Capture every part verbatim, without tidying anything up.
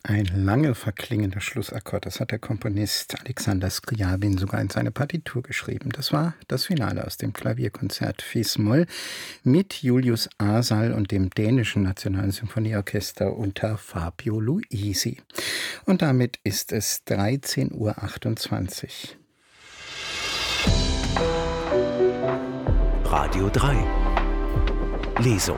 Ein lange verklingender Schlussakkord, das hat der Komponist Alexander Scriabin sogar in seine Partitur geschrieben. Das war das Finale aus dem Klavierkonzert Fis-Moll mit Julius Asal und dem dänischen Nationalen Symphonieorchester unter Fabio Luisi. Und damit ist es dreizehn Uhr achtundzwanzig. Radio drei Lesung.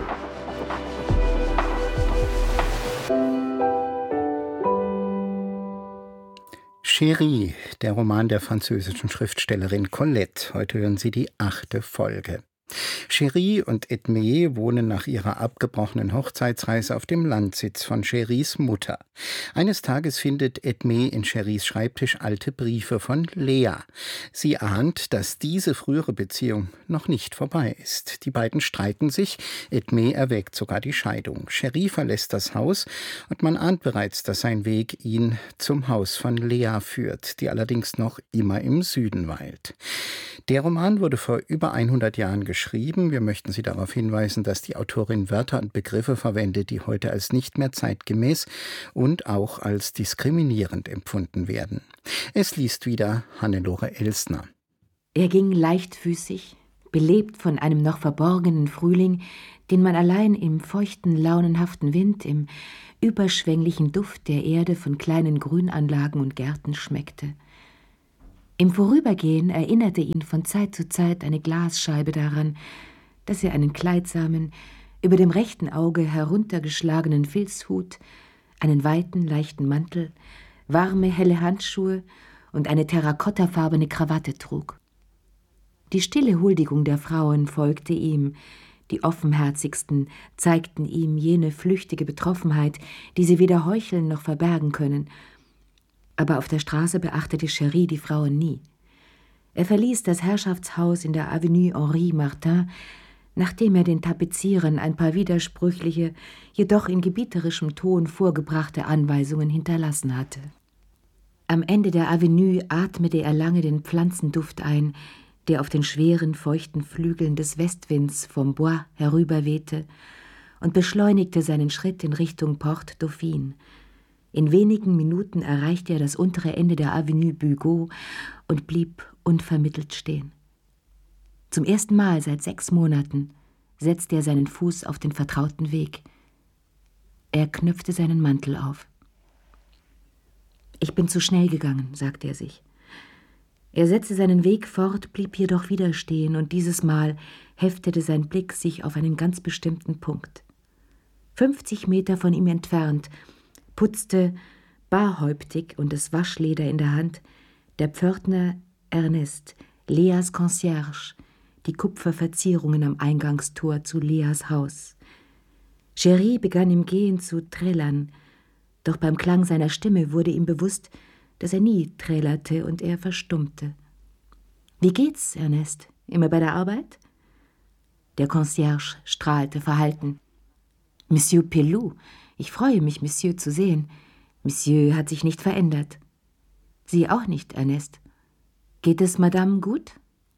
Chérie, der Roman der französischen Schriftstellerin Colette. Heute hören Sie die achte Folge. Chérie und Edmé wohnen nach ihrer abgebrochenen Hochzeitsreise auf dem Landsitz von Chéries Mutter. Eines Tages findet Edmé in Chéries Schreibtisch alte Briefe von Lea. Sie ahnt, dass diese frühere Beziehung noch nicht vorbei ist. Die beiden streiten sich, Edmé erwägt sogar die Scheidung. Chérie verlässt das Haus und man ahnt bereits, dass sein Weg ihn zum Haus von Lea führt, die allerdings noch immer im Süden weilt. Der Roman wurde vor über hundert Jahren geschrieben. Wir möchten Sie darauf hinweisen, dass die Autorin Wörter und Begriffe verwendet, die heute als nicht mehr zeitgemäß und auch als diskriminierend empfunden werden. Es liest wieder Hannelore Elsner. Er ging leichtfüßig, belebt von einem noch verborgenen Frühling, den man allein im feuchten, launenhaften Wind, im überschwänglichen Duft der Erde von kleinen Grünanlagen und Gärten schmeckte. Im Vorübergehen erinnerte ihn von Zeit zu Zeit eine Glasscheibe daran, dass er einen kleidsamen, über dem rechten Auge heruntergeschlagenen Filzhut, einen weiten, leichten Mantel, warme, helle Handschuhe und eine terrakottafarbene Krawatte trug. Die stille Huldigung der Frauen folgte ihm, die offenherzigsten zeigten ihm jene flüchtige Betroffenheit, die sie weder heucheln noch verbergen können. Aber auf der Straße beachtete Chérie die Frauen nie. Er verließ das Herrschaftshaus in der Avenue Henri Martin, nachdem er den Tapezierern ein paar widersprüchliche, jedoch in gebieterischem Ton vorgebrachte Anweisungen hinterlassen hatte. Am Ende der Avenue atmete er lange den Pflanzenduft ein, der auf den schweren, feuchten Flügeln des Westwinds vom Bois herüberwehte, und beschleunigte seinen Schritt in Richtung Porte Dauphine. In wenigen Minuten erreichte er das untere Ende der Avenue Bugeaud und blieb unvermittelt stehen. Zum ersten Mal seit sechs Monaten setzte er seinen Fuß auf den vertrauten Weg. Er knöpfte seinen Mantel auf. »Ich bin zu schnell gegangen«, sagte er sich. Er setzte seinen Weg fort, blieb jedoch wieder stehen, und dieses Mal heftete sein Blick sich auf einen ganz bestimmten Punkt. Fünfzig Meter von ihm entfernt putzte, barhäuptig und das Waschleder in der Hand, der Pförtner Ernest, Leas Concierge, die Kupferverzierungen am Eingangstor zu Leas Haus. Chérie begann im Gehen zu trällern, doch beim Klang seiner Stimme wurde ihm bewusst, dass er nie trällerte, und er verstummte. »Wie geht's, Ernest? Immer bei der Arbeit?« Der Concierge strahlte verhalten. »Monsieur Pelou, ich freue mich, Monsieur zu sehen. Monsieur hat sich nicht verändert.« »Sie auch nicht, Ernest. Geht es Madame gut?«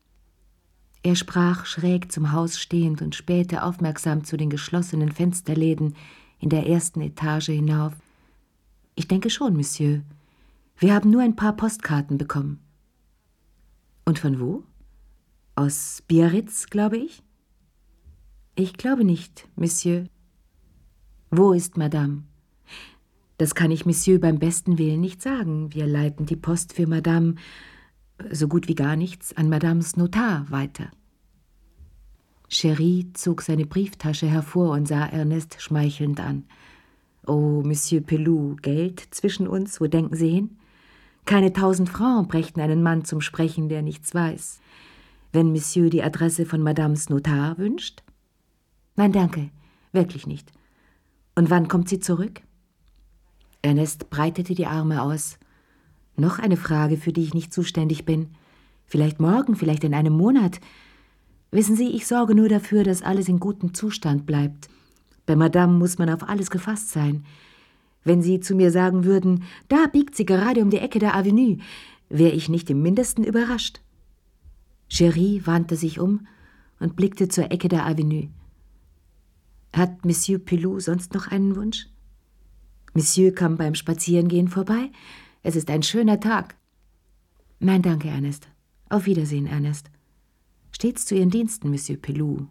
Er sprach schräg zum Haus stehend und spähte aufmerksam zu den geschlossenen Fensterläden in der ersten Etage hinauf. »Ich denke schon, Monsieur. Wir haben nur ein paar Postkarten bekommen.« »Und von wo? Aus Biarritz, glaube ich?« »Ich glaube nicht, Monsieur.« »Wo ist Madame?« »Das kann ich Monsieur beim besten Willen nicht sagen. Wir leiten die Post für Madame, so gut wie gar nichts, an Madames Notar weiter.« Chérie zog seine Brieftasche hervor und sah Ernest schmeichelnd an. »Oh, Monsieur Pelou, Geld zwischen uns, wo denken Sie hin? Keine tausend Francs brächten einen Mann zum Sprechen, der nichts weiß. Wenn Monsieur die Adresse von Madames Notar wünscht?« »Nein, danke, wirklich nicht. Und wann kommt sie zurück?« Ernest breitete die Arme aus. »Noch eine Frage, für die ich nicht zuständig bin. Vielleicht morgen, vielleicht in einem Monat. Wissen Sie, ich sorge nur dafür, dass alles in gutem Zustand bleibt. Bei Madame muss man auf alles gefasst sein. Wenn Sie zu mir sagen würden, da biegt sie gerade um die Ecke der Avenue, wäre ich nicht im Mindesten überrascht.« Chérie wandte sich um und blickte zur Ecke der Avenue. »Hat Monsieur Pelou sonst noch einen Wunsch?« Monsieur kam beim Spazierengehen vorbei. Es ist ein schöner Tag. Nein, danke, Ernest. Auf Wiedersehen, Ernest. Stets zu Ihren Diensten, Monsieur Pelou.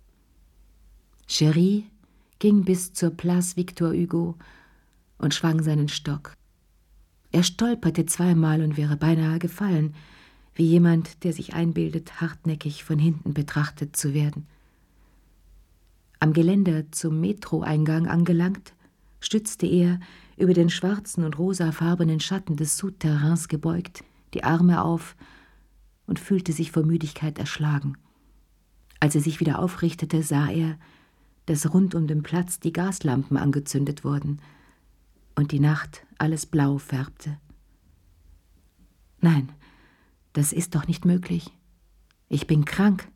Chéri ging bis zur Place Victor Hugo und schwang seinen Stock. Er stolperte zweimal und wäre beinahe gefallen, wie jemand, der sich einbildet, hartnäckig von hinten betrachtet zu werden. Am Geländer zum Metroeingang angelangt, stützte er, über den schwarzen und rosafarbenen Schatten des Souterrains gebeugt, die Arme auf und fühlte sich vor Müdigkeit erschlagen. Als er sich wieder aufrichtete, sah er, dass rund um den Platz die Gaslampen angezündet wurden und die Nacht alles blau färbte. Nein, das ist doch nicht möglich. Ich bin krank.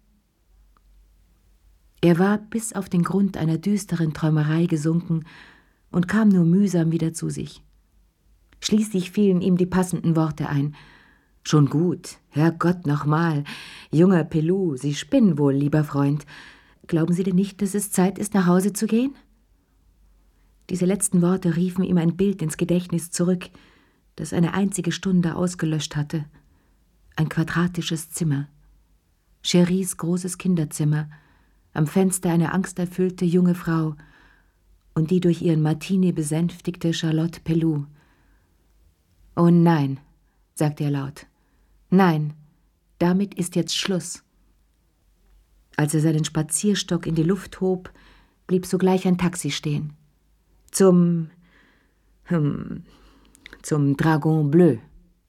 Er war bis auf den Grund einer düsteren Träumerei gesunken und kam nur mühsam wieder zu sich. Schließlich fielen ihm die passenden Worte ein. »Schon gut, Herrgott, nochmal. Junger Pelou, Sie spinnen wohl, lieber Freund. Glauben Sie denn nicht, dass es Zeit ist, nach Hause zu gehen?« Diese letzten Worte riefen ihm ein Bild ins Gedächtnis zurück, das eine einzige Stunde ausgelöscht hatte. Ein quadratisches Zimmer. Chéris großes Kinderzimmer, am Fenster eine angsterfüllte junge Frau und die durch ihren Martini besänftigte Charlotte Pelou. »Oh nein«, sagte er laut. »Nein, damit ist jetzt Schluss.« Als er seinen Spazierstock in die Luft hob, blieb sogleich ein Taxi stehen. Zum, hm, zum Dragon Bleu.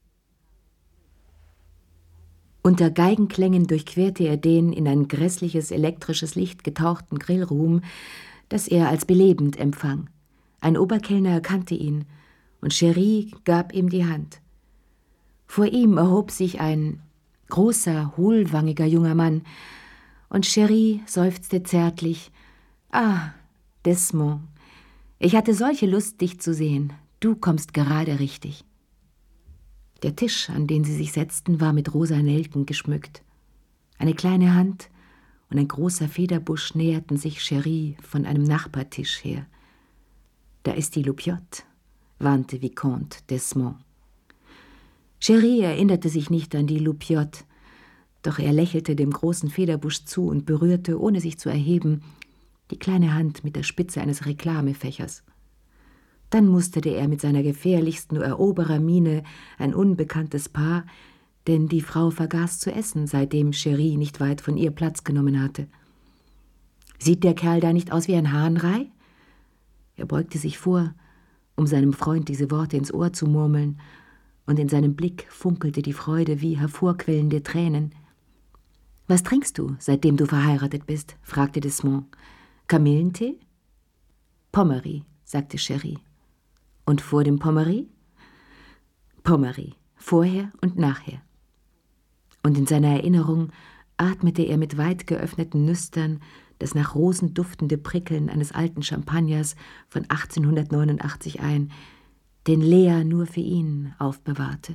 Unter Geigenklängen durchquerte er den in ein grässliches elektrisches Licht getauchten Grillroom, das er als belebend empfang. Ein Oberkellner erkannte ihn, und Chéri gab ihm die Hand. Vor ihm erhob sich ein großer, hohlwangiger junger Mann, und Chéri seufzte zärtlich. »Ah, Desmond, ich hatte solche Lust, dich zu sehen. Du kommst gerade richtig.« Der Tisch, an den sie sich setzten, war mit rosa Nelken geschmückt. Eine kleine Hand und ein großer Federbusch näherten sich Chéri von einem Nachbartisch her. »Da ist die Loupiotte«, warnte Vicomte Desmond. Chéri erinnerte sich nicht an die Loupiotte, doch er lächelte dem großen Federbusch zu und berührte, ohne sich zu erheben, die kleine Hand mit der Spitze eines Reklamefächers. Dann musterte er mit seiner gefährlichsten Eroberermiene ein unbekanntes Paar, denn die Frau vergaß zu essen, seitdem Chéri nicht weit von ihr Platz genommen hatte. »Sieht der Kerl da nicht aus wie ein Hahnrei?« Er beugte sich vor, um seinem Freund diese Worte ins Ohr zu murmeln, und in seinem Blick funkelte die Freude wie hervorquellende Tränen. »Was trinkst du, seitdem du verheiratet bist?« fragte Desmond. »Kamillentee?« »Pommery«, sagte Chéri. »Und vor dem Pommery?« »Pommery, vorher und nachher.« Und in seiner Erinnerung atmete er mit weit geöffneten Nüstern das nach Rosen duftende Prickeln eines alten Champagners von achtzehnhundertneunundachtzig ein, den Lea nur für ihn aufbewahrte.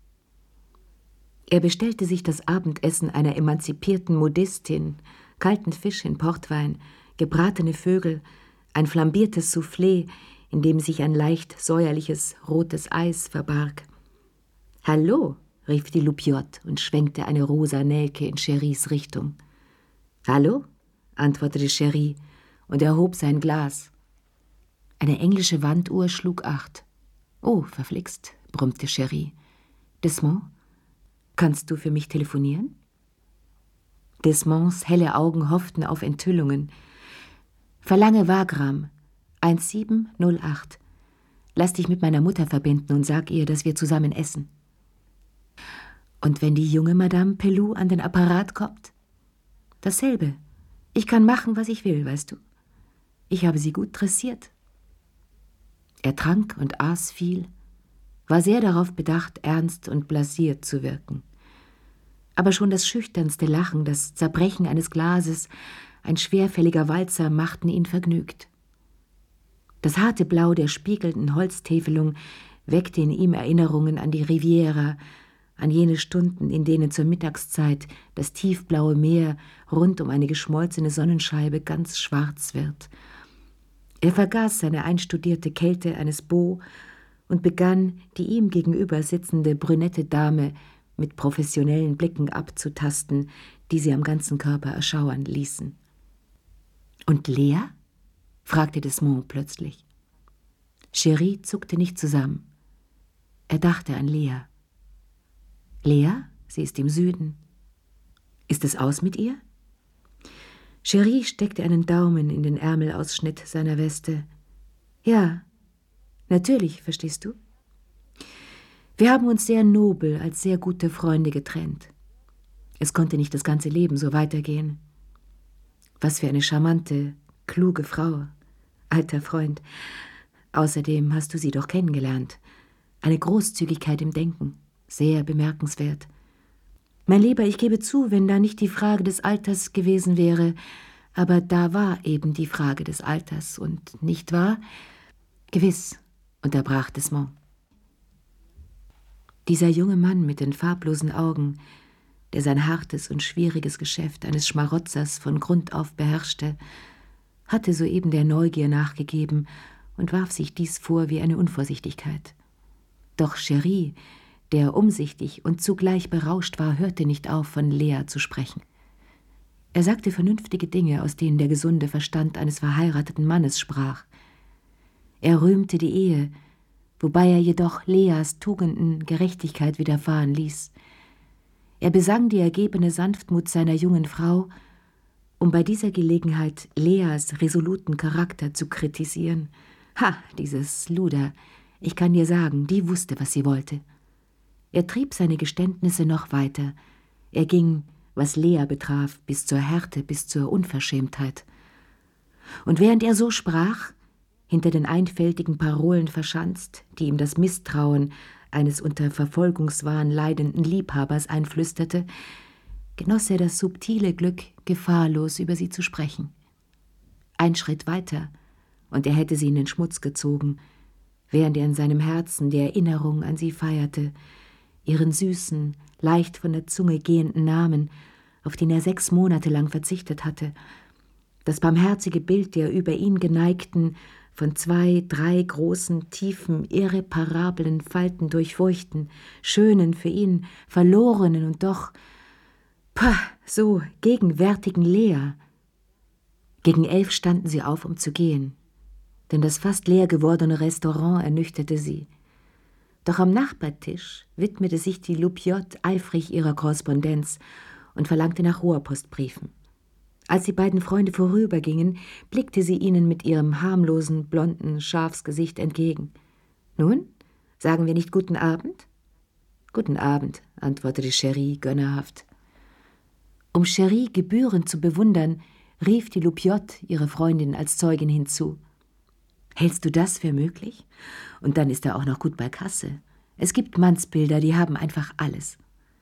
Er bestellte sich das Abendessen einer emanzipierten Modistin, kalten Fisch in Portwein, gebratene Vögel, ein flambiertes Soufflé, in dem sich ein leicht säuerliches rotes Eis verbarg. »Hallo«, rief die Loupiotte und schwenkte eine rosa Nelke in Chéris Richtung. »Hallo«, antwortete Chéri und erhob sein Glas. Eine englische Wanduhr schlug acht. »Oh, verflixt«, brummte Chéri. »Desmond, kannst du für mich telefonieren?« Desmonds helle Augen hofften auf Enthüllungen. »Verlange Wagram, eins sieben null acht. Lass dich mit meiner Mutter verbinden und sag ihr, dass wir zusammen essen.« »Und wenn die junge Madame Pelou an den Apparat kommt?« »Dasselbe. Ich kann machen, was ich will, weißt du. Ich habe sie gut dressiert.« Er trank und aß viel, war sehr darauf bedacht, ernst und blasiert zu wirken. Aber schon das schüchternste Lachen, das Zerbrechen eines Glases, ein schwerfälliger Walzer machten ihn vergnügt. Das harte Blau der spiegelnden Holztäfelung weckte in ihm Erinnerungen an die Riviera, an jene Stunden, in denen zur Mittagszeit das tiefblaue Meer rund um eine geschmolzene Sonnenscheibe ganz schwarz wird. Er vergaß seine einstudierte Kälte eines Beau und begann, die ihm gegenüber sitzende brünette Dame mit professionellen Blicken abzutasten, die sie am ganzen Körper erschauern ließen. »Und Lea?« fragte Desmond plötzlich. Chéri zuckte nicht zusammen. Er dachte an Lea. »Lea? Sie ist im Süden. Ist es aus mit ihr?« Chéri steckte einen Daumen in den Ärmelausschnitt seiner Weste. »Ja, natürlich, verstehst du? Wir haben uns sehr nobel als sehr gute Freunde getrennt. Es konnte nicht das ganze Leben so weitergehen. Was für eine charmante, kluge Frau, alter Freund. Außerdem hast du sie doch kennengelernt. Eine Großzügigkeit im Denken, sehr bemerkenswert. Mein Lieber, ich gebe zu, wenn da nicht die Frage des Alters gewesen wäre, aber da war eben die Frage des Alters, und nicht wahr? Gewiss«, unterbrach Desmond. Dieser junge Mann mit den farblosen Augen, der sein hartes und schwieriges Geschäft eines Schmarotzers von Grund auf beherrschte, hatte soeben der Neugier nachgegeben und warf sich dies vor wie eine Unvorsichtigkeit. Doch Chéri, der umsichtig und zugleich berauscht war, hörte nicht auf, von Lea zu sprechen. Er sagte vernünftige Dinge, aus denen der gesunde Verstand eines verheirateten Mannes sprach. Er rühmte die Ehe, wobei er jedoch Leas Tugenden Gerechtigkeit widerfahren ließ. Er besang die ergebene Sanftmut seiner jungen Frau, um bei dieser Gelegenheit Leas resoluten Charakter zu kritisieren. Ha, dieses Luder, ich kann dir sagen, die wusste, was sie wollte. Er trieb seine Geständnisse noch weiter. Er ging, was Lea betraf, bis zur Härte, bis zur Unverschämtheit. Und während er so sprach, hinter den einfältigen Parolen verschanzt, die ihm das Misstrauen eines unter Verfolgungswahn leidenden Liebhabers einflüsterte, genoss er das subtile Glück, gefahrlos über sie zu sprechen. Ein Schritt weiter, und er hätte sie in den Schmutz gezogen, während er in seinem Herzen die Erinnerung an sie feierte, ihren süßen, leicht von der Zunge gehenden Namen, auf den er sechs Monate lang verzichtet hatte, das barmherzige Bild der über ihn geneigten, von zwei, drei großen, tiefen, irreparablen Falten durchfurchten, schönen für ihn, verlorenen und doch, pah, so gegenwärtigen Lea. Gegen elf standen sie auf, um zu gehen, denn das fast leer gewordene Restaurant ernüchterte sie. Doch am Nachbartisch widmete sich die Loupiotte eifrig ihrer Korrespondenz und verlangte nach Rohrpostbriefen. Als die beiden Freunde vorübergingen, blickte sie ihnen mit ihrem harmlosen, blonden Schafsgesicht entgegen. »Nun, sagen wir nicht guten Abend?« »Guten Abend«, antwortete Chéri gönnerhaft. Um Chéri gebührend zu bewundern, rief die Loupiotte ihre Freundin als Zeugin hinzu. »Hältst du das für möglich? Und dann ist er auch noch gut bei Kasse. Es gibt Mannsbilder, die haben einfach alles.«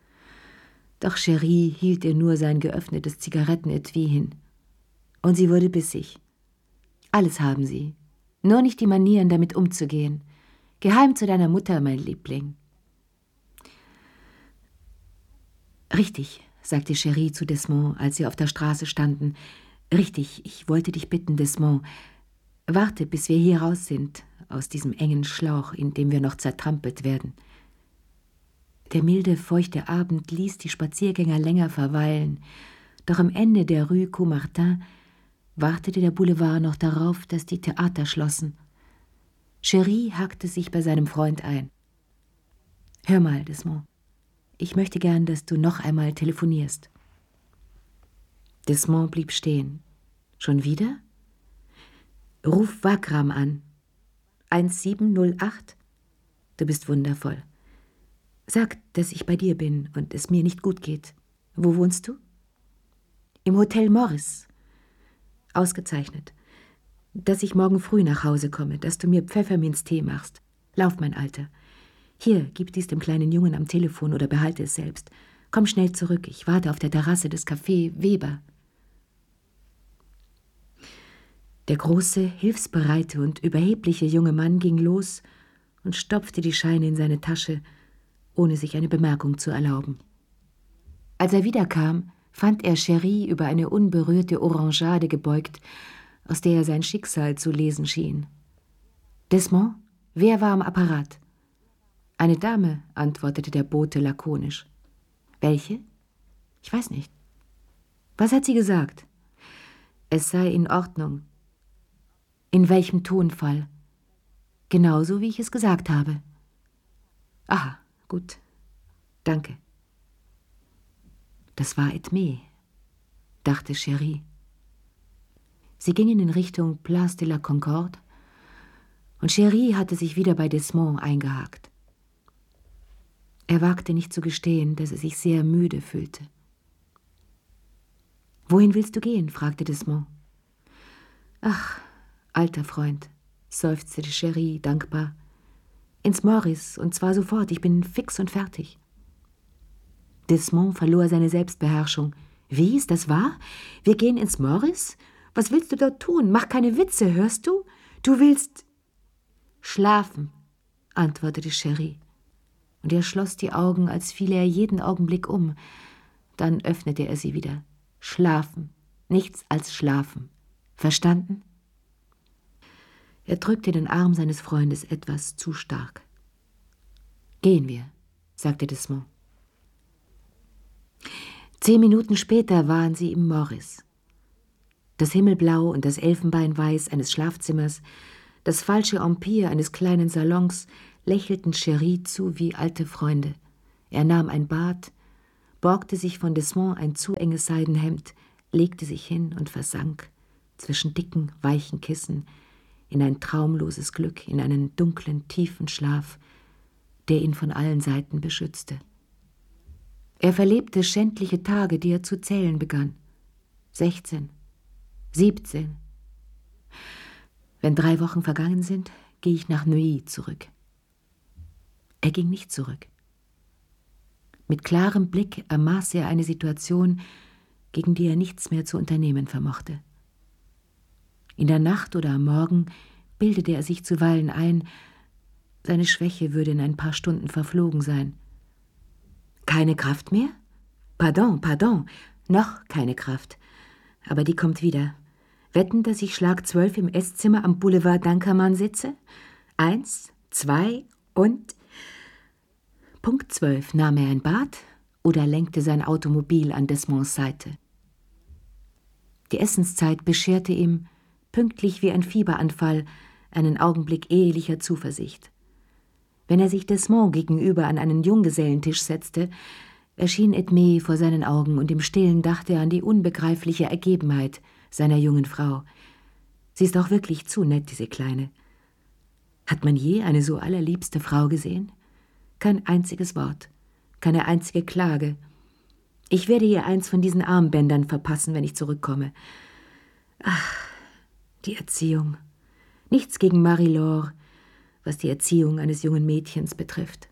Doch Chéri hielt ihr nur sein geöffnetes Zigarettenetui hin. Und sie wurde bissig. »Alles haben sie, nur nicht die Manieren, damit umzugehen. Geheim zu deiner Mutter, mein Liebling.« »Richtig«, sagte Chéri zu Desmond, als sie auf der Straße standen. »Richtig, ich wollte dich bitten, Desmond. Warte, bis wir hier raus sind, aus diesem engen Schlauch, in dem wir noch zertrampelt werden.« Der milde, feuchte Abend ließ die Spaziergänger länger verweilen, doch am Ende der Rue Caumartin wartete der Boulevard noch darauf, dass die Theater schlossen. Chéri hakte sich bei seinem Freund ein. »Hör mal, Desmond, ich möchte gern, dass du noch einmal telefonierst.« Desmond blieb stehen. »Schon wieder?« »Ruf Wagram an. eins sieben null acht. Du bist wundervoll. Sag, dass ich bei dir bin und es mir nicht gut geht. Wo wohnst du?« »Im Hotel Morris.« »Ausgezeichnet. Dass ich morgen früh nach Hause komme, dass du mir Pfefferminztee machst. Lauf, mein Alter. Hier, gib dies dem kleinen Jungen am Telefon oder behalte es selbst. Komm schnell zurück, ich warte auf der Terrasse des Café Weber.« Der große, hilfsbereite und überhebliche junge Mann ging los und stopfte die Scheine in seine Tasche, ohne sich eine Bemerkung zu erlauben. Als er wiederkam, fand er Chéri über eine unberührte Orangeade gebeugt, aus der er sein Schicksal zu lesen schien. »Desmond, wer war am Apparat?« »Eine Dame«, antwortete der Bote lakonisch. »Welche?« »Ich weiß nicht.« »Was hat sie gesagt?« »Es sei in Ordnung.« »In welchem Tonfall?« »Genauso, wie ich es gesagt habe.« »Aha, gut. Danke.« Das war Edmé, dachte Chéri. Sie gingen in Richtung Place de la Concorde, und Chéri hatte sich wieder bei Desmond eingehakt. Er wagte nicht zu gestehen, dass er sich sehr müde fühlte. »Wohin willst du gehen?« fragte Desmond. »Ach, alter Freund«, seufzte Chéri dankbar. »Ins Maurice, und zwar sofort, ich bin fix und fertig.« Desmond verlor seine Selbstbeherrschung. »Wie, ist das wahr? Wir gehen ins Maurice? Was willst du dort tun? Mach keine Witze, hörst du? Du willst...« »Schlafen«, antwortete Chéri. Und er schloss die Augen, als fiele er jeden Augenblick um. Dann öffnete er sie wieder. »Schlafen, nichts als schlafen. Verstanden?« Er drückte den Arm seines Freundes etwas zu stark. »Gehen wir«, sagte Desmond. Zehn Minuten später waren sie im Maurice. Das Himmelblau und das Elfenbeinweiß eines Schlafzimmers, das falsche Empire eines kleinen Salons lächelten Chéri zu wie alte Freunde. Er nahm ein Bad, borgte sich von Desmond ein zu enges Seidenhemd, legte sich hin und versank zwischen dicken, weichen Kissen in ein traumloses Glück, in einen dunklen, tiefen Schlaf, der ihn von allen Seiten beschützte. Er verlebte schändliche Tage, die er zu zählen begann. Sechzehn, siebzehn. Wenn drei Wochen vergangen sind, gehe ich nach Neuilly zurück. Er ging nicht zurück. Mit klarem Blick ermaß er eine Situation, gegen die er nichts mehr zu unternehmen vermochte. In der Nacht oder am Morgen bildete er sich zuweilen ein, seine Schwäche würde in ein paar Stunden verflogen sein. Keine Kraft mehr? Pardon, pardon, noch keine Kraft. Aber die kommt wieder. Wetten, dass ich Schlag zwölf im Esszimmer am Boulevard d'Ankermann sitze? Eins, zwei und... Punkt zwölf nahm er ein Bad oder lenkte sein Automobil an Desmonds Seite. Die Essenszeit bescherte ihm, pünktlich wie ein Fieberanfall, einen Augenblick ehelicher Zuversicht. Wenn er sich Desmond gegenüber an einen Junggesellentisch setzte, erschien Edmé vor seinen Augen, und im Stillen dachte er an die unbegreifliche Ergebenheit seiner jungen Frau. Sie ist auch wirklich zu nett, diese Kleine. Hat man je eine so allerliebste Frau gesehen? Kein einziges Wort, keine einzige Klage. Ich werde ihr eins von diesen Armbändern verpassen, wenn ich zurückkomme. Ach, die Erziehung. Nichts gegen Marie-Laure, was die Erziehung eines jungen Mädchens betrifft.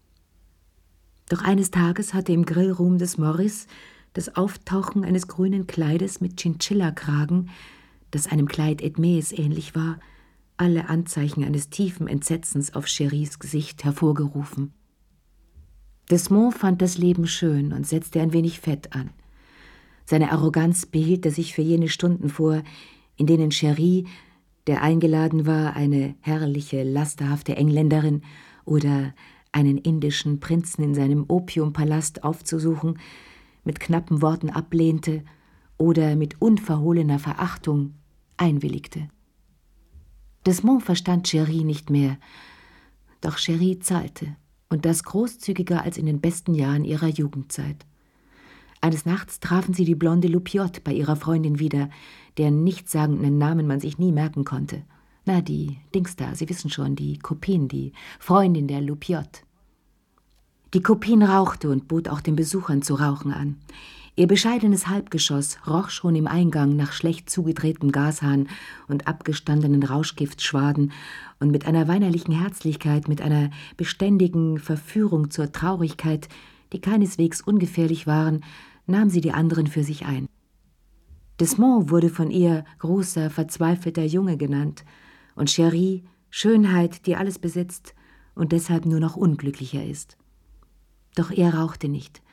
Doch eines Tages hatte im Grillroom des Maurice das Auftauchen eines grünen Kleides mit Chinchilla-Kragen, das einem Kleid Edmés ähnlich war, alle Anzeichen eines tiefen Entsetzens auf Chéris Gesicht hervorgerufen. Desmond fand das Leben schön und setzte ein wenig Fett an. Seine Arroganz behielt er sich für jene Stunden vor, in denen Chéri, der eingeladen war, eine herrliche, lasterhafte Engländerin oder einen indischen Prinzen in seinem Opiumpalast aufzusuchen, mit knappen Worten ablehnte oder mit unverhohlener Verachtung einwilligte. Desmond verstand Chéri nicht mehr, doch Chéri zahlte, und das großzügiger als in den besten Jahren ihrer Jugendzeit. Eines Nachts trafen sie die blonde Loupiotte bei ihrer Freundin wieder, deren nichtssagenden Namen man sich nie merken konnte. Na, die Dings da, Sie wissen schon, die Copine, die Freundin der Loupiotte. Die Copine rauchte und bot auch den Besuchern zu rauchen an. Ihr bescheidenes Halbgeschoss roch schon im Eingang nach schlecht zugedrehtem Gashahn und abgestandenen Rauschgiftschwaden, und mit einer weinerlichen Herzlichkeit, mit einer beständigen Verführung zur Traurigkeit, die keineswegs ungefährlich waren, nahm sie die anderen für sich ein. Desmond wurde von ihr großer, verzweifelter Junge genannt und Chéri Schönheit, die alles besitzt und deshalb nur noch unglücklicher ist. Doch er rauchte nicht,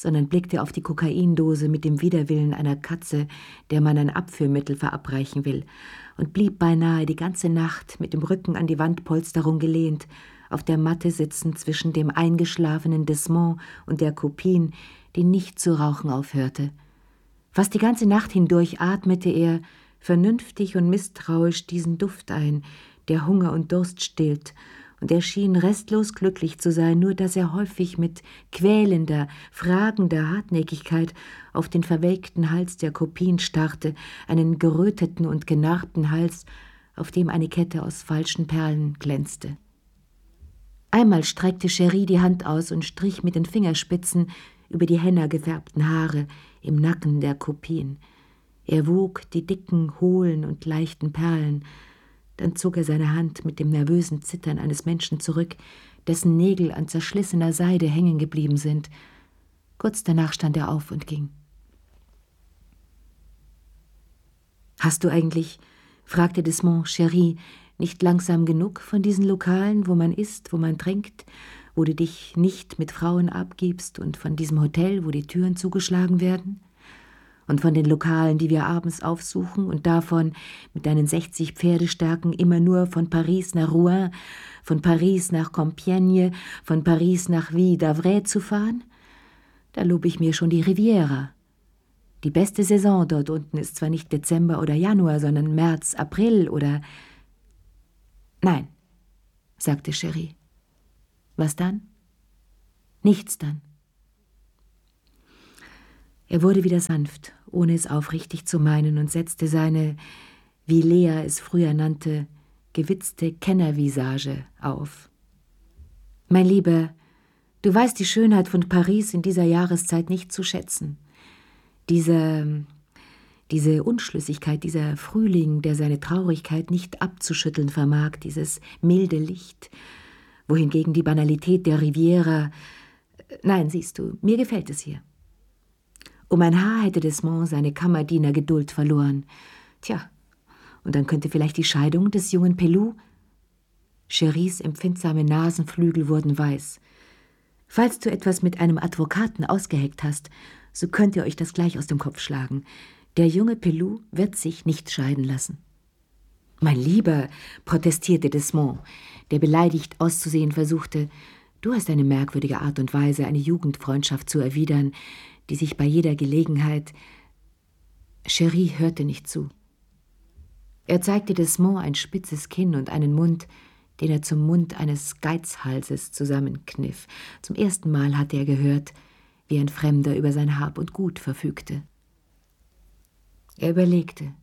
sondern blickte auf die Kokaindose mit dem Widerwillen einer Katze, der man ein Abführmittel verabreichen will, und blieb beinahe die ganze Nacht mit dem Rücken an die Wandpolsterung gelehnt, auf der Matte sitzend zwischen dem eingeschlafenen Desmond und der Kopine, die nicht zu rauchen aufhörte. Fast die ganze Nacht hindurch atmete er, vernünftig und misstrauisch, diesen Duft ein, der Hunger und Durst stillt, und er schien restlos glücklich zu sein, nur dass er häufig mit quälender, fragender Hartnäckigkeit auf den verwelkten Hals der Kopine starrte, einen geröteten und genarbten Hals, auf dem eine Kette aus falschen Perlen glänzte. Einmal streckte Cherie die Hand aus und strich mit den Fingerspitzen über die henna gefärbten Haare im Nacken der Kopine. Er wog die dicken, hohlen und leichten Perlen. Dann zog er seine Hand mit dem nervösen Zittern eines Menschen zurück, dessen Nägel an zerschlissener Seide hängen geblieben sind. Kurz danach stand er auf und ging. »Hast du eigentlich«, fragte Desmond Cherie, »nicht langsam genug von diesen Lokalen, wo man isst, wo man trinkt, wo du dich nicht mit Frauen abgibst, und von diesem Hotel, wo die Türen zugeschlagen werden? Und von den Lokalen, die wir abends aufsuchen, und davon, mit deinen sechzig Pferdestärken immer nur von Paris nach Rouen, von Paris nach Compiègne, von Paris nach Ville d'Avray zu fahren? Da lobe ich mir schon die Riviera. Die beste Saison dort unten ist zwar nicht Dezember oder Januar, sondern März, April oder...« »Nein«, sagte Cherie. »Was dann?« »Nichts dann.« Er wurde wieder sanft, ohne es aufrichtig zu meinen, und setzte seine, wie Lea es früher nannte, gewitzte Kennervisage auf. »Mein Lieber, du weißt die Schönheit von Paris in dieser Jahreszeit nicht zu schätzen. Diese, diese Unschlüssigkeit, dieser Frühling, der seine Traurigkeit nicht abzuschütteln vermag, dieses milde Licht, wohingegen die Banalität der Riviera... Nein, siehst du, mir gefällt es hier.« Um ein Haar hätte Desmond seine Kammerdiener Geduld verloren. Tja, und dann könnte vielleicht die Scheidung des jungen Pelou... Cheries empfindsame Nasenflügel wurden weiß. »Falls du etwas mit einem Advokaten ausgeheckt hast, so könnt ihr euch das gleich aus dem Kopf schlagen. Der junge Pelou wird sich nicht scheiden lassen.« »Mein Lieber«, protestierte Desmond, der beleidigt auszusehen versuchte, »du hast eine merkwürdige Art und Weise, eine Jugendfreundschaft zu erwidern, die sich bei jeder Gelegenheit...« Cherie hörte nicht zu. Er zeigte Desmond ein spitzes Kinn und einen Mund, den er zum Mund eines Geizhalses zusammenkniff. Zum ersten Mal hatte er gehört, wie ein Fremder über sein Hab und Gut verfügte. Er überlegte.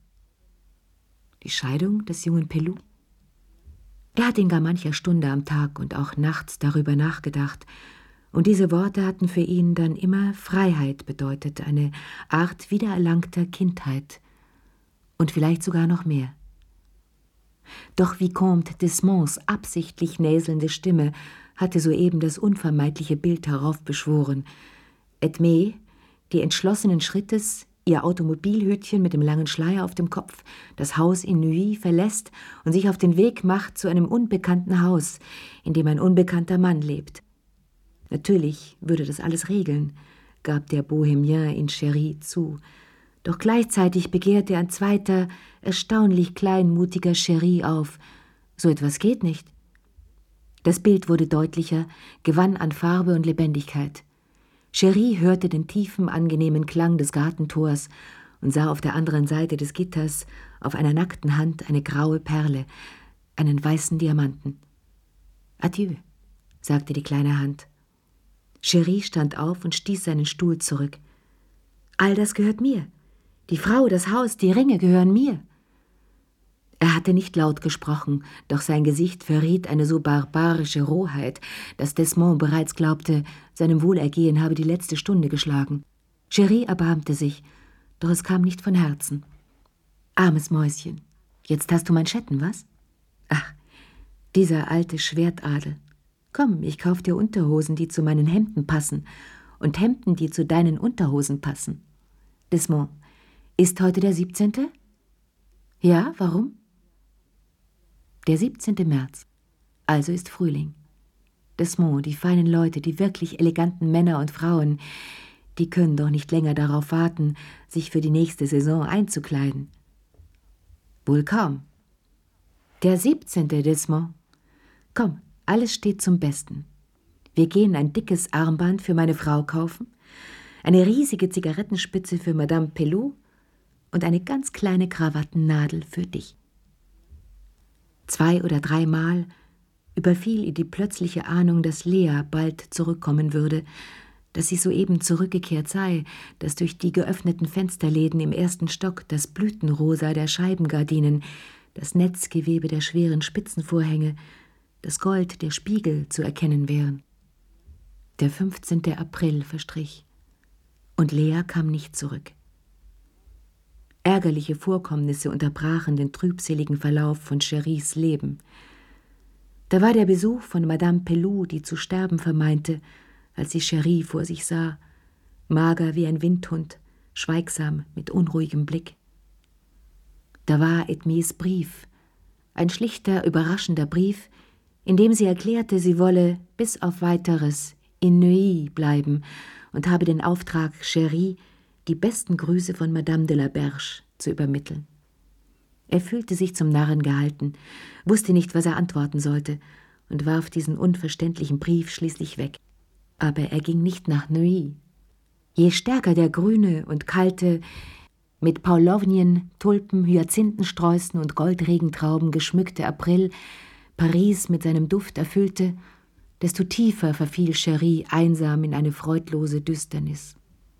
Die Scheidung des jungen Pelou? Er hatte in gar mancher Stunde am Tag und auch nachts darüber nachgedacht, und diese Worte hatten für ihn dann immer Freiheit bedeutet, eine Art wiedererlangter Kindheit und vielleicht sogar noch mehr. Doch Vicomte Desmonds absichtlich näselnde Stimme hatte soeben das unvermeidliche Bild heraufbeschworen. Edmée, die entschlossenen Schrittes, ihr Automobilhütchen mit dem langen Schleier auf dem Kopf, das Haus in Neuilly verlässt und sich auf den Weg macht zu einem unbekannten Haus, in dem ein unbekannter Mann lebt. Natürlich würde das alles regeln, gab der Bohemien in Cherie zu. Doch gleichzeitig begehrte ein zweiter, erstaunlich kleinmutiger Cherie auf. So etwas geht nicht. Das Bild wurde deutlicher, gewann an Farbe und Lebendigkeit. Cherie hörte den tiefen, angenehmen Klang des Gartentors und sah auf der anderen Seite des Gitters auf einer nackten Hand eine graue Perle, einen weißen Diamanten. »Adieu«, sagte die kleine Hand. Cherie stand auf und stieß seinen Stuhl zurück. »All das gehört mir. Die Frau, das Haus, die Ringe gehören mir.« Er hatte nicht laut gesprochen, doch sein Gesicht verriet eine so barbarische Rohheit, dass Desmond bereits glaubte, seinem Wohlergehen habe die letzte Stunde geschlagen. Cherie erbarmte sich, doch es kam nicht von Herzen. »Armes Mäuschen, jetzt hast du Manschetten, was? Ach, dieser alte Schwertadel. Komm, ich kauf dir Unterhosen, die zu meinen Hemden passen, und Hemden, die zu deinen Unterhosen passen. Desmond, ist heute der siebzehnte? Ja, warum? Der siebzehnte März, also ist Frühling. Desmond, die feinen Leute, die wirklich eleganten Männer und Frauen, Die können doch nicht länger darauf warten, sich für die nächste Saison einzukleiden. Wohl kaum. Der siebzehnte Desmond. Komm, alles steht zum Besten. Wir gehen ein dickes Armband für meine Frau kaufen, eine riesige Zigarettenspitze für Madame Pelou und eine ganz kleine Krawattennadel für dich. Zwei oder dreimal überfiel ihr die plötzliche Ahnung, dass Lea bald zurückkommen würde, dass sie soeben zurückgekehrt sei, dass durch die geöffneten Fensterläden im ersten Stock das Blütenrosa der Scheibengardinen, das Netzgewebe der schweren Spitzenvorhänge, das Gold der Spiegel zu erkennen wären. Der fünfzehnte April verstrich, und Lea kam nicht zurück. Ärgerliche Vorkommnisse unterbrachen den trübseligen Verlauf von Cheries Leben. Da war der Besuch von Madame Pelou, die zu sterben vermeinte, als sie Cherie vor sich sah, mager wie ein Windhund, schweigsam mit unruhigem Blick. Da war Edmés Brief, ein schlichter, überraschender Brief, in dem sie erklärte, sie wolle bis auf Weiteres in Neuilly bleiben und habe den Auftrag, Cherie die besten Grüße von Madame de la Berge zu übermitteln. Er fühlte sich zum Narren gehalten, wusste nicht, was er antworten sollte und warf diesen unverständlichen Brief schließlich weg. Aber er ging nicht nach Neuilly. Je stärker der grüne und kalte, mit Paulownien, Tulpen, Hyazinthensträußen und Goldregentrauben geschmückte April Paris mit seinem Duft erfüllte, desto tiefer verfiel Cherie einsam in eine freudlose Düsternis.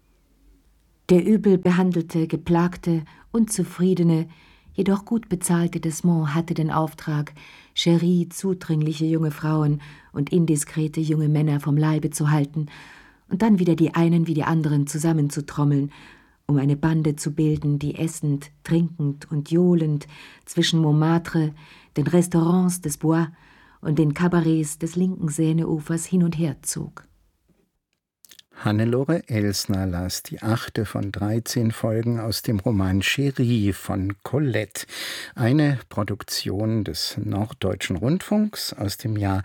Der übel behandelte, geplagte, unzufriedene, jedoch gut bezahlte Desmond hatte den Auftrag, Cherie zudringliche junge Frauen und indiskrete junge Männer vom Leibe zu halten und dann wieder die einen wie die anderen zusammenzutrommeln, um eine Bande zu bilden, die essend, trinkend und johlend zwischen Montmartre, den Restaurants des Bois und den Kabarets des linken Seineufers hin und her zog. Hannelore Elsner las die achte von dreizehn Folgen aus dem Roman Cherie von Colette, eine Produktion des Norddeutschen Rundfunks aus dem Jahr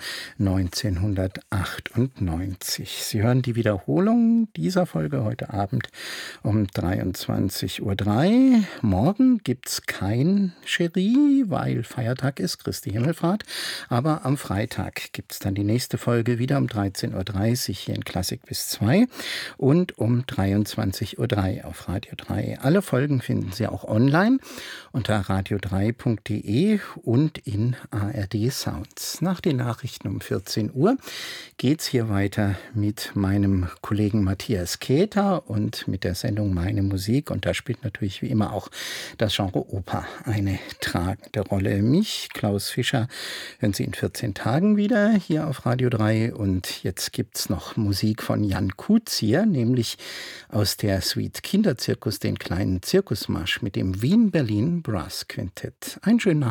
neunzehnhundertachtundneunzig. Sie hören die Wiederholung dieser Folge heute Abend um dreiundzwanzig Uhr drei. Morgen gibt's kein Cherie, weil Feiertag ist, Christi Himmelfahrt, aber am Freitag gibt's dann die nächste Folge wieder um dreizehn Uhr dreißig hier in Klassik bis zwei. Und um dreiundzwanzig Uhr drei auf Radio drei. Alle Folgen finden Sie auch online unter radio drei punkt de und in A R D Sounds. Nach den Nachrichten um vierzehn Uhr geht's hier weiter mit meinem Kollegen Matthias Keter und mit der Sendung Meine Musik. Und da spielt natürlich wie immer auch das Genre Oper eine tragende Rolle. Mich, Klaus Fischer, hören Sie in vierzehn Tagen wieder hier auf Radio drei. Und jetzt gibt's noch Musik von Jan Kuhn, nämlich aus der Suite Kinderzirkus, den kleinen Zirkusmarsch mit dem Wien-Berlin Brass Quintett. Einen schönen Nachmittag.